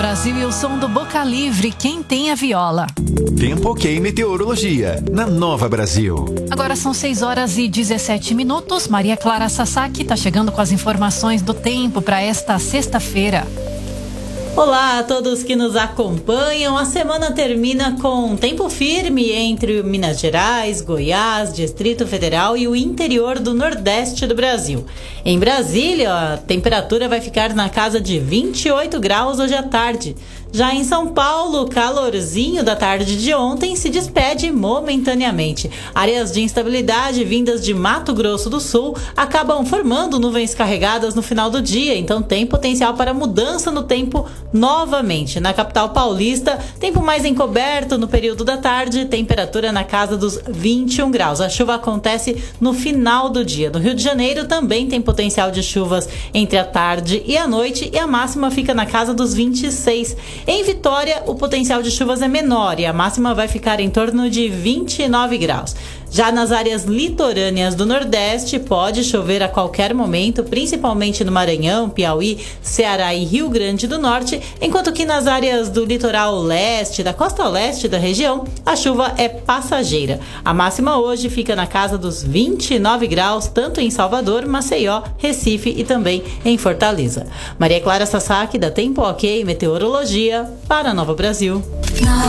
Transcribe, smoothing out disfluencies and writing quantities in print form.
Brasil e o som do Boca Livre, quem tem a viola. Tempo ok meteorologia, na Nova Brasil. Agora são 6h17. Maria Clara Sasaki está chegando com as informações do tempo para esta sexta-feira. Olá a todos que nos acompanham. A semana termina com tempo firme entre Minas Gerais, Goiás, Distrito Federal e o interior do Nordeste do Brasil. Em Brasília, a temperatura vai ficar na casa de 28 graus hoje à tarde. Já em São Paulo, o calorzinho da tarde de ontem se despede momentaneamente. Áreas de instabilidade vindas de Mato Grosso do Sul acabam formando nuvens carregadas no final do dia, então tem potencial para mudança no tempo novamente. Na capital paulista, tempo mais encoberto no período da tarde, temperatura na casa dos 21 graus. A chuva acontece no final do dia. No Rio de Janeiro também tem potencial de chuvas entre a tarde e a noite e a máxima fica na casa dos 26. Em Vitória, o potencial de chuvas é menor e a máxima vai ficar em torno de 29 graus. Já nas áreas litorâneas do Nordeste, pode chover a qualquer momento, principalmente no Maranhão, Piauí, Ceará e Rio Grande do Norte, enquanto que nas áreas do litoral leste, da costa leste da região, a chuva é passageira. A máxima hoje fica na casa dos 29 graus, tanto em Salvador, Maceió, Recife e também em Fortaleza. Maria Clara Sasaki, da Tempo Ok Meteorologia, para Nova Brasil.